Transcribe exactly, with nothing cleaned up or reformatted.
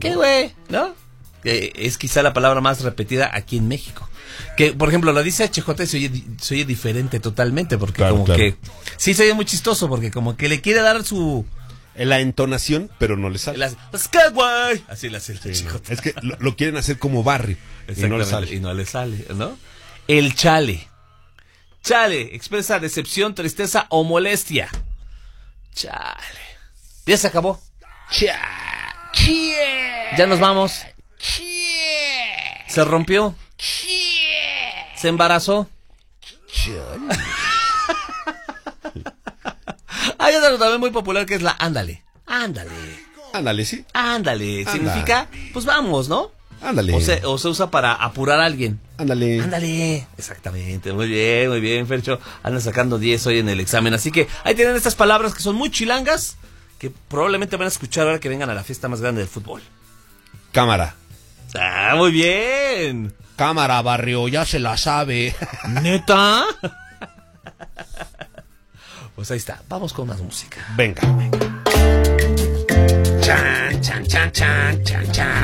¿Qué, güey? ¿No? Que es quizá la palabra más repetida aquí en México. Que, por ejemplo, lo dice H J y se oye, se oye diferente totalmente, porque Claro, como claro. que... Sí, se oye muy chistoso, porque como que le quiere dar su... La entonación, pero no le sale. el hace, "Es que, güey". Así le hace el Sí, H J. no. Es que lo, lo quieren hacer como barrio y no le Exactamente, sale. y no le sale, ¿no? El chale. Chale, expresa decepción, tristeza o molestia. Chale. Ya se acabó. Ya nos vamos. Se rompió. Se embarazó. Hay otra también muy popular que es la ándale. Ándale. Ándale, sí. Ándale. Anda. Significa, pues vamos, ¿no? Ándale. O se, o se usa para apurar a alguien. Ándale. Ándale. Exactamente. Muy bien, muy bien, Fercho. Andan sacando diez hoy en el examen. Así que ahí tienen estas palabras que son muy chilangas, que probablemente van a escuchar ahora que vengan a la fiesta más grande del fútbol. Cámara. Ah, muy bien. Cámara, barrio, ya se la sabe. ¿Neta? Pues ahí está. Vamos con más música. Venga. Chan, chan, chan, chan, chan, chan.